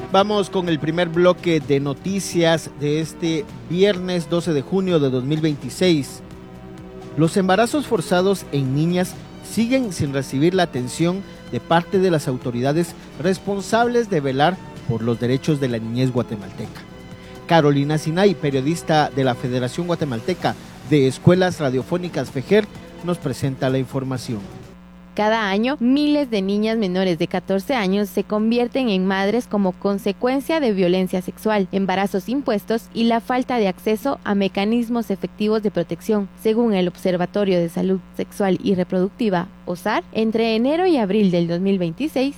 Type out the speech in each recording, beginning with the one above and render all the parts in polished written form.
Vamos con el primer bloque de noticias de este viernes 12 de junio de 2026. Los embarazos forzados en niñas siguen sin recibir la atención de parte de las autoridades responsables de velar por los derechos de la niñez guatemalteca. Carolina Sinay, periodista de la Federación Guatemalteca de Escuelas Radiofónicas FEJER, nos presenta la información. Cada año, miles de niñas menores de 14 años se convierten en madres como consecuencia de violencia sexual, embarazos impuestos y la falta de acceso a mecanismos efectivos de protección. Según el Observatorio de Salud Sexual y Reproductiva, OSAR, entre enero y abril del 2026,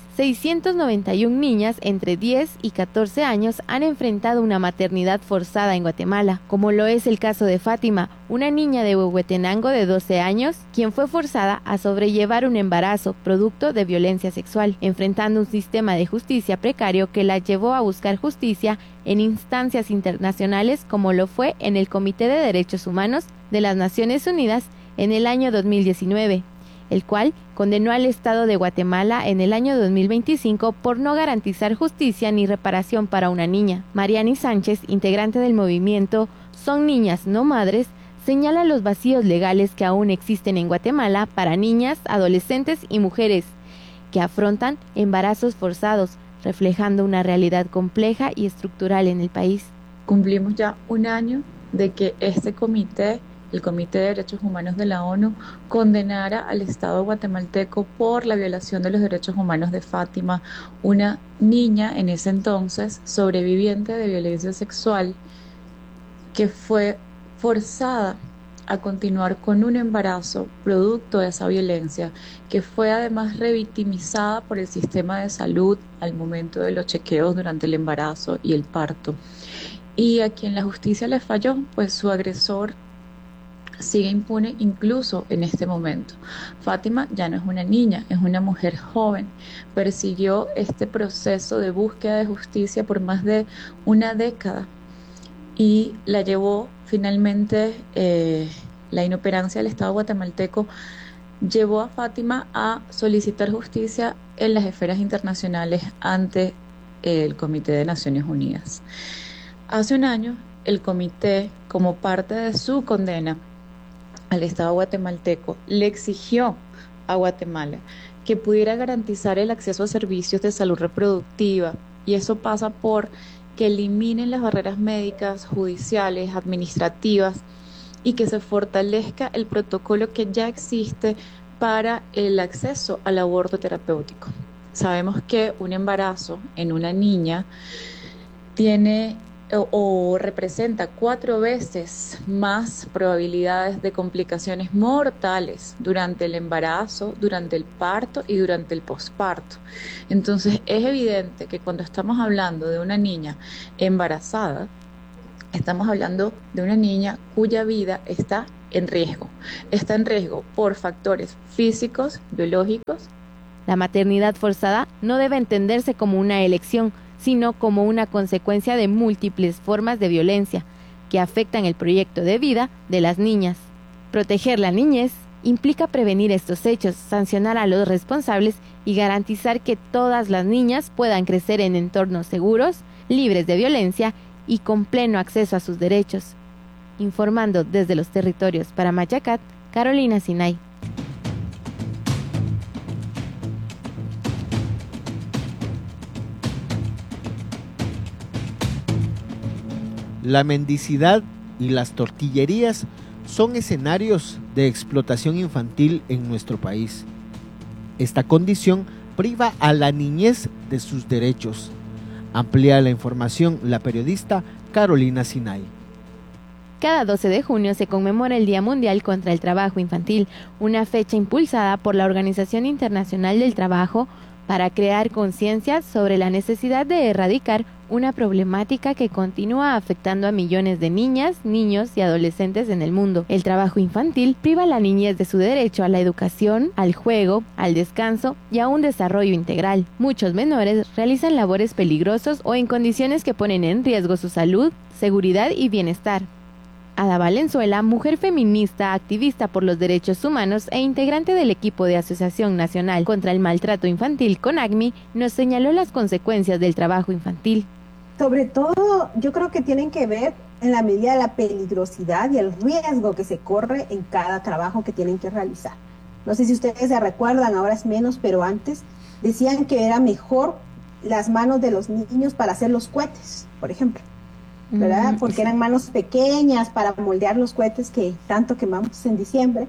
691 niñas entre 10 y 14 años han enfrentado una maternidad forzada en Guatemala, como lo es el caso de Fátima, una niña de Huehuetenango de 12 años, quien fue forzada a sobrellevar un embarazo producto de violencia sexual, enfrentando un sistema de justicia precario que la llevó a buscar justicia en instancias internacionales como lo fue en el Comité de Derechos Humanos de las Naciones Unidas en el año 2019, el cual condenó al Estado de Guatemala en el año 2025 por no garantizar justicia ni reparación para una niña. Mariani Sánchez, integrante del movimiento Son Niñas No Madres, señala los vacíos legales que aún existen en Guatemala para niñas, adolescentes y mujeres que afrontan embarazos forzados, reflejando una realidad compleja y estructural en el país. Cumplimos ya un año de que este comité, el Comité de Derechos Humanos de la ONU, condenara al Estado guatemalteco por la violación de los derechos humanos de Fátima, una niña en ese entonces sobreviviente de violencia sexual que fue forzada a continuar con un embarazo producto de esa violencia, que fue además revictimizada por el sistema de salud al momento de los chequeos durante el embarazo y el parto. Y a quien la justicia le falló, pues su agresor sigue impune incluso en este momento. Fátima ya no es una niña, es una mujer joven. Persiguió este proceso de búsqueda de justicia por más de una década y la llevó finalmente, la inoperancia del Estado guatemalteco llevó a Fátima a solicitar justicia en las esferas internacionales ante el Comité de Naciones Unidas. Hace un año, el comité, como parte de su condena al Estado guatemalteco, le exigió a Guatemala que pudiera garantizar el acceso a servicios de salud reproductiva, y eso pasa por que eliminen las barreras médicas, judiciales, administrativas, y que se fortalezca el protocolo que ya existe para el acceso al aborto terapéutico. Sabemos que un embarazo en una niña tiene o representa 4 veces más probabilidades de complicaciones mortales durante el embarazo, durante el parto y durante el posparto. Entonces es evidente que cuando estamos hablando de una niña embarazada, estamos hablando de una niña cuya vida está en riesgo. Está en riesgo por factores físicos, biológicos. La maternidad forzada no debe entenderse como una elección, sino como una consecuencia de múltiples formas de violencia que afectan el proyecto de vida de las niñas. Proteger la niñez implica prevenir estos hechos, sancionar a los responsables y garantizar que todas las niñas puedan crecer en entornos seguros, libres de violencia y con pleno acceso a sus derechos. Informando desde los territorios para Mayacat, Carolina Sinay. La mendicidad y las tortillerías son escenarios de explotación infantil en nuestro país. Esta condición priva a la niñez de sus derechos. Amplía la información la periodista Carolina Sinay. Cada 12 de junio se conmemora el Día Mundial contra el Trabajo Infantil, una fecha impulsada por la Organización Internacional del Trabajo para crear conciencia sobre la necesidad de erradicar una problemática que continúa afectando a millones de niñas, niños y adolescentes en el mundo. El trabajo infantil priva a la niñez de su derecho a la educación, al juego, al descanso y a un desarrollo integral. Muchos menores realizan labores peligrosas o en condiciones que ponen en riesgo su salud, seguridad y bienestar. Ada Valenzuela, mujer feminista, activista por los derechos humanos e integrante del equipo de Asociación Nacional contra el Maltrato Infantil, CONACMI, nos señaló las consecuencias del trabajo infantil. Sobre todo, yo creo que tienen que ver en la medida de la peligrosidad y el riesgo que se corre en cada trabajo que tienen que realizar. No sé si ustedes se recuerdan, ahora es menos, pero antes decían que era mejor las manos de los niños para hacer los cohetes, por ejemplo, ¿verdad? Porque eran manos pequeñas para moldear los cohetes que tanto quemamos en diciembre.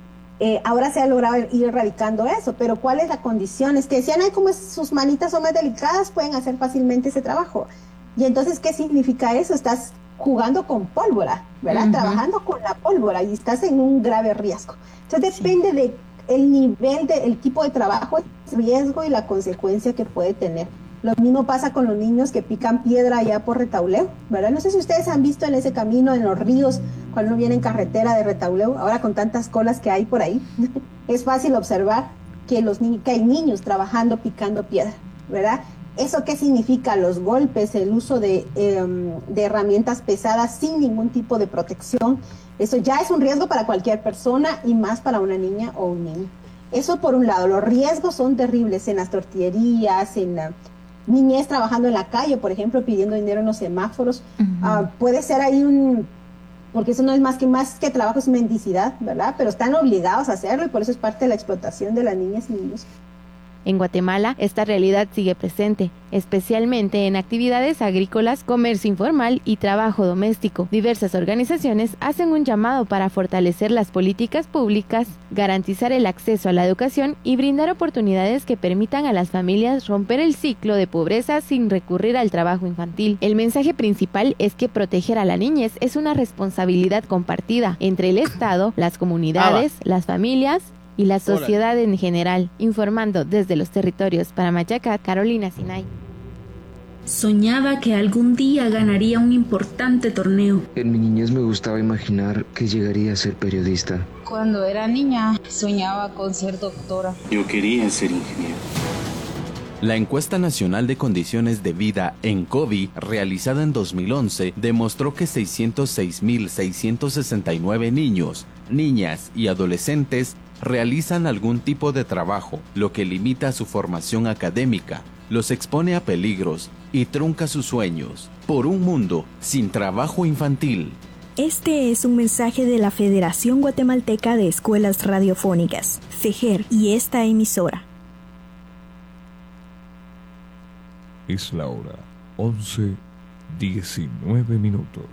Ahora se ha logrado ir erradicando eso, pero ¿cuál es la condición? Es que decían, ay, como sus manitas son más delicadas, pueden hacer fácilmente ese trabajo. Y entonces, ¿qué significa eso? Estás jugando con pólvora, ¿verdad? Trabajando con la pólvora y estás en un grave riesgo. Entonces, depende de el nivel, el tipo de trabajo, el riesgo y la consecuencia que puede tener. Lo mismo pasa con los niños que pican piedra allá por Retauleu, ¿verdad? No sé si ustedes han visto en ese camino, en los ríos, cuando uno viene en carretera de Retauleu, ahora con tantas colas que hay por ahí, es fácil observar que hay niños trabajando, picando piedra, ¿verdad? ¿Eso qué significa? Los golpes, el uso de herramientas pesadas sin ningún tipo de protección. Eso ya es un riesgo para cualquier persona y más para una niña o un niño. Eso por un lado. Los riesgos son terribles en las tortillerías, en la niñez trabajando en la calle, por ejemplo, pidiendo dinero en los semáforos. Puede ser ahí porque eso no es más que trabajo, es mendicidad, ¿verdad? Pero están obligados a hacerlo y por eso es parte de la explotación de las niñas y niños. En Guatemala, esta realidad sigue presente, especialmente en actividades agrícolas, comercio informal y trabajo doméstico. Diversas organizaciones hacen un llamado para fortalecer las políticas públicas, garantizar el acceso a la educación y brindar oportunidades que permitan a las familias romper el ciclo de pobreza sin recurrir al trabajo infantil. El mensaje principal es que proteger a la niñez es una responsabilidad compartida entre el Estado, las comunidades, las familias y la sociedad en general. Informando desde los territorios para Machaca, Carolina Sinay. Soñaba que algún día ganaría un importante torneo. En mi niñez me gustaba imaginar que llegaría a ser periodista. Cuando era niña soñaba con ser doctora. Yo quería ser ingeniero. La encuesta nacional de condiciones de vida en COVID, realizada en 2011, demostró que 606.669 niños, niñas y adolescentes realizan algún tipo de trabajo, lo que limita su formación académica, los expone a peligros y trunca sus sueños por un mundo sin trabajo infantil. Este es un mensaje de la Federación Guatemalteca de Escuelas Radiofónicas, FEGER, y esta emisora. Es la hora 11:19.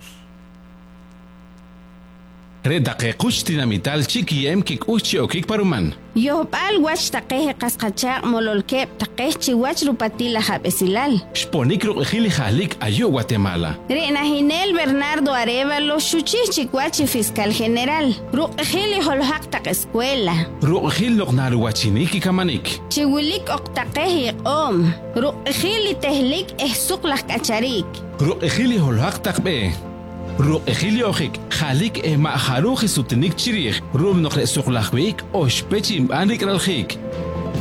Redake kushtina mital chiki emkik uchi okik paruman. Yo pal wach takehe kaskachak mololke takeh chiwach rupatila habesilal. Shponik ruqhili halik ayo Guatemala. Rena Ginel Bernardo Arevalo Chuchichicuachi Fiscal General. Ruqhili holhak tak escuela. Ruqhil loqnaru wachiniki kamanik. Chiwilik oktakehi om. Ruqhili tehlik ehsuklak kacharik. Ruqhili holhak takbe. Ruqhili okhik khalik ma kharuhi sutnik chirih rum noqre suqlahwik oshpechim anik ralkhik.